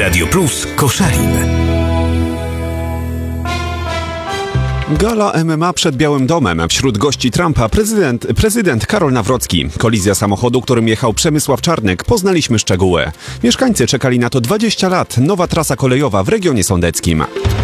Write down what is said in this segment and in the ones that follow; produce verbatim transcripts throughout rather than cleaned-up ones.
Radio Plus Koszalin. Gala M M A przed Białym Domem. Wśród gości Trumpa prezydent, prezydent Karol Nawrocki. Kolizja samochodu, którym jechał Przemysław Czarnek. Poznaliśmy szczegóły. Mieszkańcy czekali na to dwadzieścia lat. Nowa trasa kolejowa w regionie sądeckim.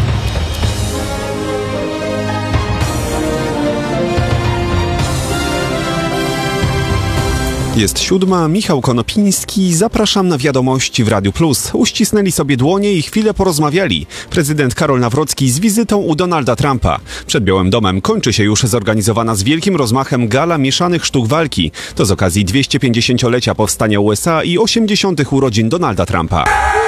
Jest siódma, Michał Konopiński, zapraszam na wiadomości w Radiu Plus. Uścisnęli sobie dłonie i chwilę porozmawiali. Prezydent Karol Nawrocki z wizytą u Donalda Trumpa. Przed Białym Domem kończy się już zorganizowana z wielkim rozmachem gala mieszanych sztuk walki. To z okazji dwieście pięćdziesięciolecia powstania U S A i osiemdziesiątych urodzin Donalda Trumpa.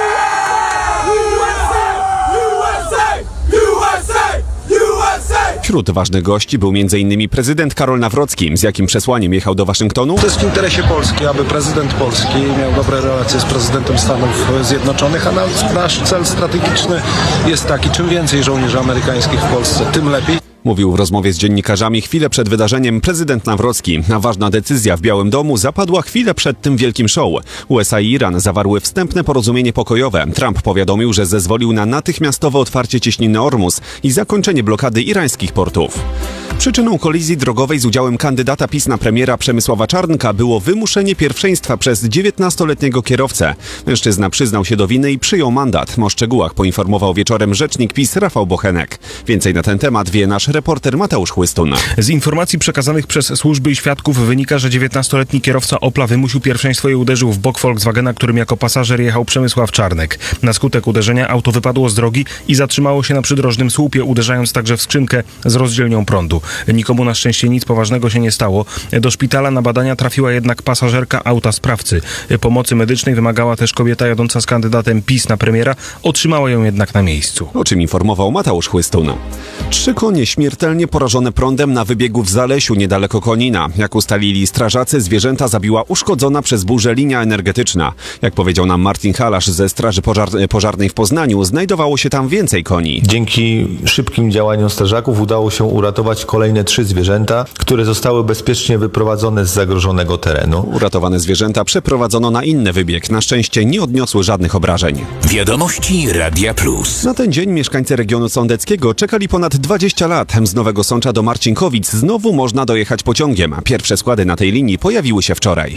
Wśród ważnych gości był między innymi prezydent Karol Nawrocki. Z jakim przesłaniem jechał do Waszyngtonu? To jest w interesie Polski, aby prezydent Polski miał dobre relacje z prezydentem Stanów Zjednoczonych, a nasz cel strategiczny jest taki, czym więcej żołnierzy amerykańskich w Polsce, tym lepiej. Mówił w rozmowie z dziennikarzami chwilę przed wydarzeniem prezydent Nawrocki. A ważna decyzja w Białym Domu zapadła chwilę przed tym wielkim show. U S A i Iran zawarły wstępne porozumienie pokojowe. Trump powiadomił, że zezwolił na natychmiastowe otwarcie cieśniny Ormus i zakończenie blokady irańskich portów. Przyczyną kolizji drogowej z udziałem kandydata PiS na premiera Przemysława Czarnka było wymuszenie pierwszeństwa przez dziewiętnastoletniego kierowcę. Mężczyzna przyznał się do winy i przyjął mandat. O szczegółach poinformował wieczorem rzecznik PiS Rafał Bochenek. Więcej na ten temat wie nasz reporter Mateusz Chłystun. Z informacji przekazanych przez służby i świadków wynika, że dziewiętnastoletni kierowca Opla wymusił pierwszeństwo i uderzył w bok Volkswagena, którym jako pasażer jechał Przemysław Czarnek. Na skutek uderzenia auto wypadło z drogi i zatrzymało się na przydrożnym słupie, uderzając także w skrzynkę z rozdzielnią prądu. Nikomu na szczęście nic poważnego się nie stało. Do szpitala na badania trafiła jednak pasażerka auta sprawcy. Pomocy medycznej wymagała też kobieta jadąca z kandydatem PiS na premiera. Otrzymała ją jednak na miejscu. O czym informował Mateusz Chłystun. Trzy konie śmiertelnie porażone prądem na wybiegu w Zalesiu niedaleko Konina. Jak ustalili strażacy, zwierzęta zabiła uszkodzona przez burzę linia energetyczna. Jak powiedział nam Martin Halasz ze Straży Pożar- Pożarnej w Poznaniu, znajdowało się tam więcej koni. Dzięki szybkim działaniom strażaków udało się uratować kolejne trzy zwierzęta, które zostały bezpiecznie wyprowadzone z zagrożonego terenu. Uratowane zwierzęta przeprowadzono na inny wybieg. Na szczęście nie odniosły żadnych obrażeń. Wiadomości Radia Plus. Na ten dzień mieszkańcy regionu sądeckiego czekali ponad dwadzieścia lat. Z Nowego Sącza do Marcinkowic znowu można dojechać pociągiem. Pierwsze składy na tej linii pojawiły się wczoraj.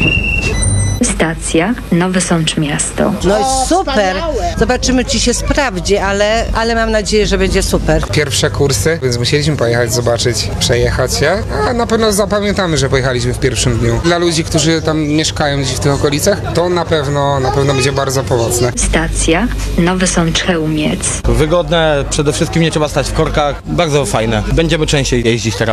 Stacja Nowy Sącz Miasto. No i super. Zobaczymy, czy się sprawdzi, ale, ale mam nadzieję, że będzie super. Pierwsze kursy, więc musieliśmy pojechać, zobaczyć, przejechać się. A na pewno zapamiętamy, że pojechaliśmy w pierwszym dniu. Dla ludzi, którzy tam mieszkają gdzieś w tych okolicach, to na pewno, na pewno będzie bardzo pomocne. Stacja Nowy Sącz Chełmiec. Wygodne, przede wszystkim nie trzeba stać w korkach. Bardzo fajne. Będziemy częściej jeździć teraz.